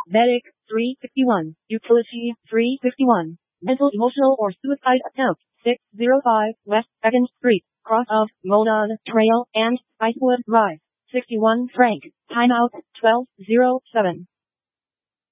Medic, 361. Utility, 351. Mental, emotional, or suicide attempt, 605 West 2nd Street, cross of Moldon Trail and Icewood Drive. 61 Frank. Timeout, 12:07.